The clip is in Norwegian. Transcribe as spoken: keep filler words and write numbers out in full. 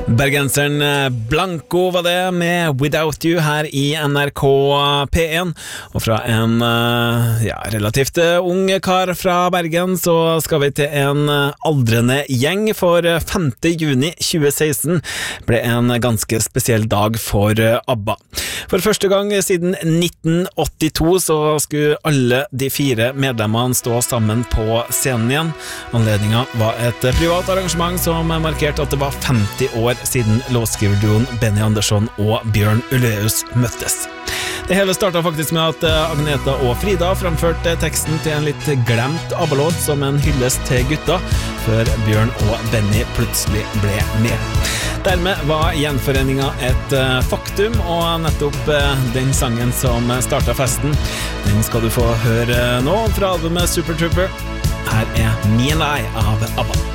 Bergenseren Blanco var det med Without You her i N R K P en, og fra en ja, relativt ung kar fra Bergen så skal vi til en aldrende gjeng, for femte juni tjue seksten ble en ganske spesiell dag for ABBA. For første gang siden nitten åttito så skulle alle de fire medlemmene stå sammen på scenen igjen. Anledningen var et privat arrangement som markerte at det var femti år siden låtskriverduoen Benny Andersson og Bjørn Ulvaeus møttes. Det hele startet faktisk med at Agneta og Frida framførte teksten til en litt glemt ABBA-låt som en hyllest til gutta, før Bjørn og Benny plutselig ble med. Dermed var gjenforeningen et faktum, og nettopp den sangen som startet festen, den skal du få høre nå fra albumet Super Trooper. Her er Me and I av ABBA.